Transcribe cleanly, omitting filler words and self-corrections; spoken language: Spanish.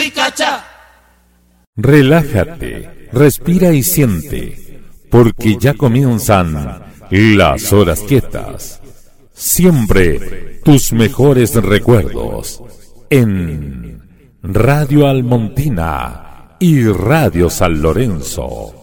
Chichicacha. Relájate, respira y siente, porque ya comienzan las horas quietas. Siempre tus mejores recuerdos en Radio Almontina y Radio San Lorenzo.